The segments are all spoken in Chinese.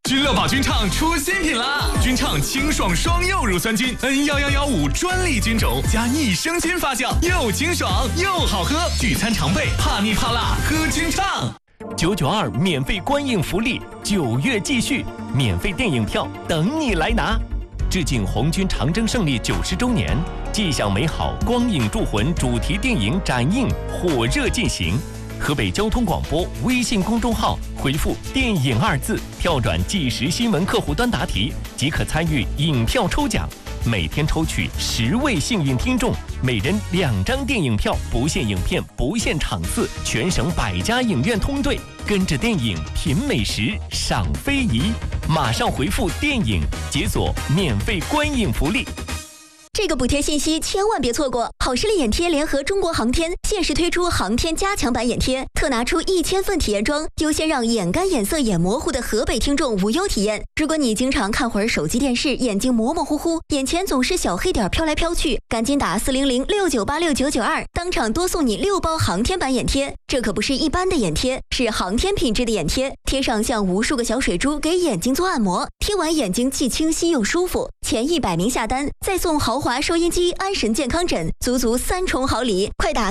君乐宝君畅出新品啦！君畅清爽双柚乳酸菌 N11115专利菌种加益生菌发酵，又清爽又好喝，聚餐常备，怕腻怕辣喝君畅。 992免费观影福利，9月继续，免费电影票等你来拿。致敬红军长征胜利90周年，既享美好光影铸魂主题电影展映火热进行。河北交通广播微信公众号回复“电影”2字，跳转即时新闻客户端答题，即可参与影票抽奖。每天抽取10位幸运听众，每人2张电影票，不限影片，不限场次，全省100家影院通兑，跟着电影品美食，赏非遗。马上回复“电影”，解锁免费观影福利。 这个补贴信息千万别错过！好视力眼贴联合中国航天限时推出航天加强版眼贴，特拿出1000份体验装，优先让眼干、眼涩、眼模糊的河北听众无忧体验。如果你经常看会儿手机电视，眼睛模模糊糊，眼前总是小黑点飘来飘去，赶紧打40069869992，当场多送你6包航天版眼贴。这可不是一般的眼贴，是航天品质的眼贴，贴上像无数个小水珠，给眼睛做按摩，贴完眼睛既清晰又舒服。前100名下单，再送豪华收音机、安神健康枕，足3重好礼！快打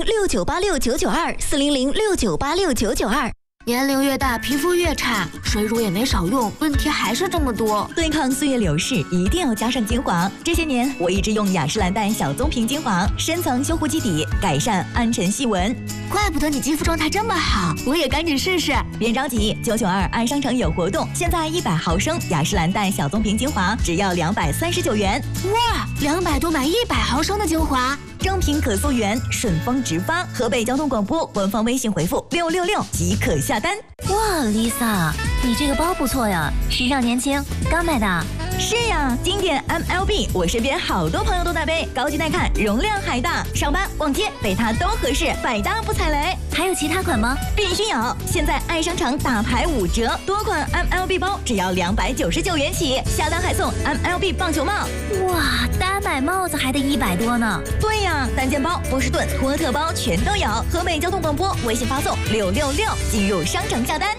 400698699240069869992。 年龄越大，皮肤越差，水乳也没少用，问题还是这么多。 对抗岁月流逝，一定要加上精华。这些年，我一直用雅诗兰黛小棕瓶精华，深层修护基底，改善暗沉细纹。 怪不得你肌肤状态这么好，我也赶紧试试。 别着急，992爱商城有活动，现在100毫升雅诗兰黛小棕瓶精华只要239元。 哇，200多买100毫升的精华。 正品可溯源，顺丰直发。河北交通广播官方微信回复666即可下单。 哇 ，Lisa， 你这个包不错呀，时尚年轻，刚买的。 是呀，经典 MLB， 我身边好多朋友都在背，高级耐看，容量还大，上班逛街背它都合适，百搭不踩雷。 还有其他款吗？ 必须有！现在爱商场大牌5折，多款 MLB 包只要299元起，下单还送 MLB 棒球帽。 哇，单买帽子还得100多呢。 对呀，单件包、波士顿、托特包全都有。河北交通广播微信发送666，进入商城下单。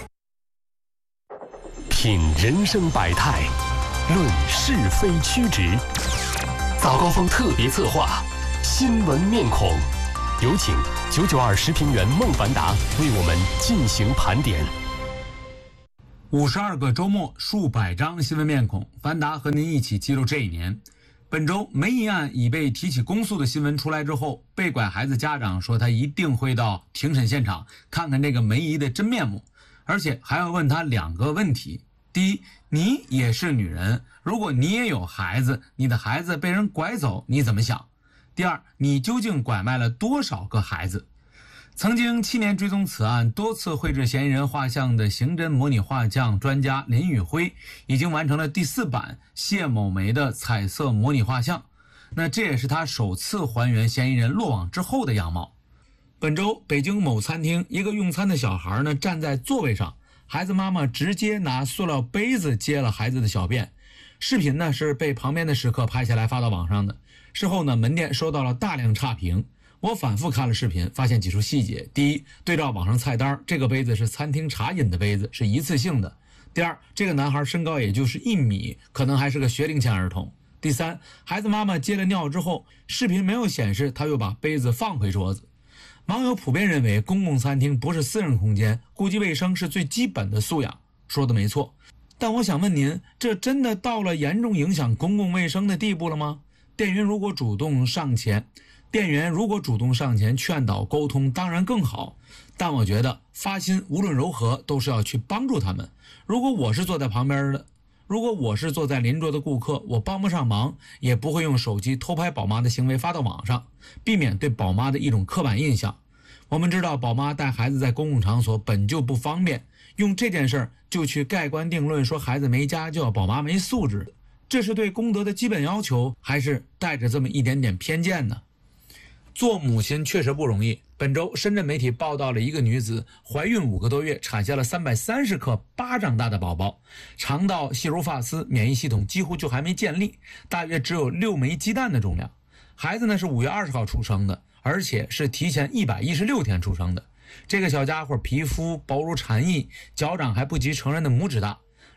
品人生百态，论是非曲直。早高峰特别策划，新闻面孔，有请992时评员孟凡达为我们进行盘点。 52个周末，数百张新闻面孔，凡达和您一起记录这一年。本周梅姨案已被提起公诉的新闻出来之后，被拐孩子家长说他一定会到庭审现场看看这个梅姨的真面目，而且还要问他2个问题。第一，你也是女人，如果你也有孩子，你的孩子被人拐走，你怎么想？第二，你究竟拐卖了多少个孩子？曾经7年追踪此案，多次绘制嫌疑人画像的刑侦模拟画像专家林宇辉已经完成了第4版谢某梅的彩色模拟画像，那这也是他首次还原嫌疑人落网之后的样貌。本周北京某餐厅，一个用餐的小孩呢站在座位上，孩子妈妈直接拿塑料杯子接了孩子的小便，视频呢是被旁边的食客拍下来发到网上的。事后呢，门店收到了大量差评。我反复看了视频，发现几处细节。第一，对照网上菜单，这个杯子是餐厅茶饮的杯子，是一次性的。第二，这个男孩身高也就是1米，可能还是个学龄前儿童。第三，孩子妈妈接了尿之后，视频没有显示他又把杯子放回桌子。网友普遍认为公共餐厅不是私人空间，顾及卫生是最基本的素养，说的没错。但我想问您，这真的到了严重影响公共卫生的地步了吗？店员如果主动上前劝导沟通当然更好，但我觉得发心无论如何都是要去帮助他们。如果我是坐在旁边的，如果我是坐在邻桌的顾客，我帮不上忙，也不会用手机偷拍宝妈的行为发到网上，避免对宝妈的一种刻板印象。我们知道宝妈带孩子在公共场所本就不方便，用这件事儿就去盖棺定论说孩子没家教，宝妈没素质，这是对公德的基本要求，还是带着这么一点点偏见呢？做母亲确实不容易。本周深圳媒体报道了一个女子怀孕5个多月，产下了330克巴掌大的宝宝，肠道细如发丝，免疫系统几乎就还没建立，大约只有6枚鸡蛋的重量。孩子呢是5月20号出生的，而且是提前116天出生的。这个小家伙皮肤薄如蝉翼，脚掌还不及成人的拇指大，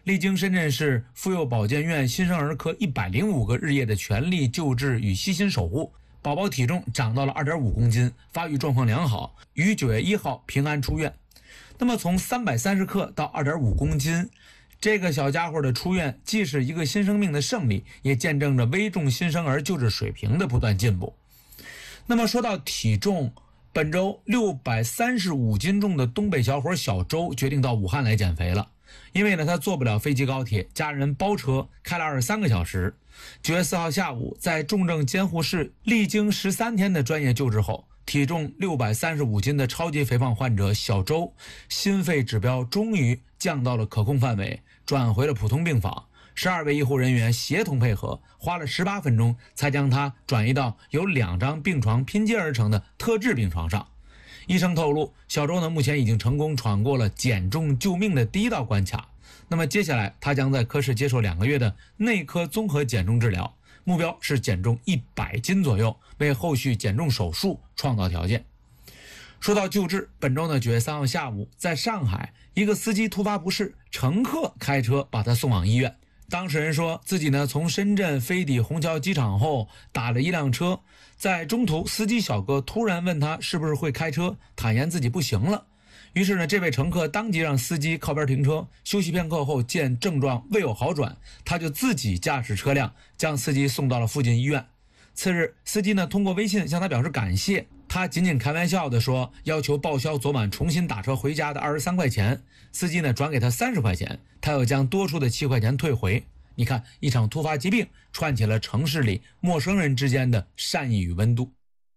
历经深圳市妇幼保健院新生儿科105个日夜的全力救治与悉心守护，宝宝体重长到了2.5公斤，发育状况良好，于9月1号平安出院。那么从330克到2.5公斤，这个小家伙的出院既是一个新生命的胜利，也见证着危重新生儿救治水平的不断进步。那么说到体重，本周635斤重的东北小伙小周决定到武汉来减肥了。因为呢，他坐不了飞机高铁，家人包车开了23个小时。9月4号下午，在重症监护室历经13天的专业救治后，体重635斤的超级肥胖患者小周，心肺指标终于降到了可控范围，转回了普通病房。12位医护人员协同配合，花了18分钟才将他转移到由2张病床拼接而成的特制病床上。医生透露，小周呢目前已经成功闯过了减重救命的第一道关卡。那么接下来他将在科室接受2个月的内科综合减重治疗，目标是减重100斤左右，为后续减重手术创造条件。说到救治，本周呢9月3号下午，在上海，一个司机突发不适，乘客开车把他送往医院。当事人说自己呢从深圳飞抵虹桥机场后打了一辆车，在中途司机小哥突然问他是不是会开车，坦言自己不行了。于是呢，这位乘客当即让司机靠边停车，休息片刻后见症状未有好转，他就自己驾驶车辆将司机送到了附近医院。次日，司机呢通过微信向他表示感谢，他仅仅开玩笑地说要求报销昨晚重新打车回家的23块钱，司机呢转给他30块钱，他又将多出的7块钱退回。你看，一场突发疾病串起了城市里陌生人之间的善意与温度。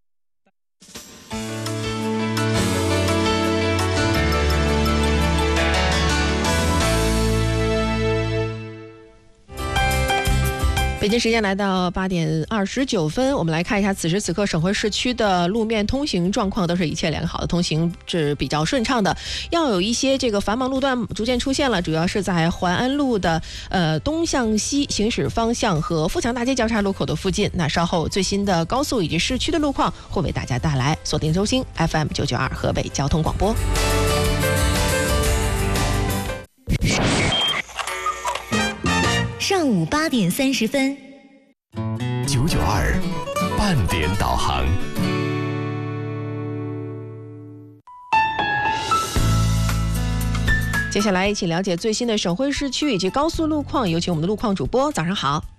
北京时间来到8点29分，我们来看一下此时此刻省会市区的路面通行状况，都是一切良好的，通行是比较顺畅的。要有一些这个繁忙路段逐渐出现了，主要是在淮安路的东向西行驶方向和富强大街交叉路口的附近。那稍后最新的高速以及市区的路况会为大家带来，锁定收听 FM 992河北交通广播。 上午8点30分 992半点导航。 接下来一起了解最新的省会市区以及高速路况，有请我们的路况主播，早上好。